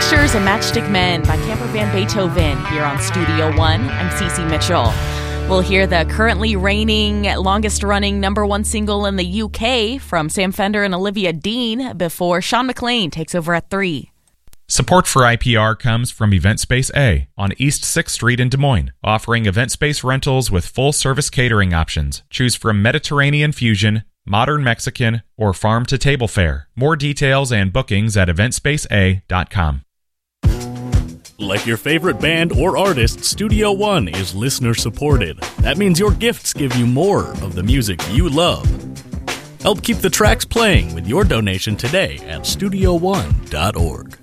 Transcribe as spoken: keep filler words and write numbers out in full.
Pictures and Matchstick Men by Camper Van Beethoven here on Studio One. I'm Cece Mitchell. We'll hear the currently reigning, longest-running number one single in the U K from Sam Fender and Olivia Dean before Sean McLean takes over at three. Support for I P R comes from Event Space A on East sixth Street in Des Moines, offering event space rentals with full-service catering options. Choose from Mediterranean fusion, modern Mexican, or farm-to-table fare. More details and bookings at event space a dot com. Like your favorite band or artist, Studio One is listener-supported. That means your gifts give you more of the music you love. Help keep the tracks playing with your donation today at studio one dot org.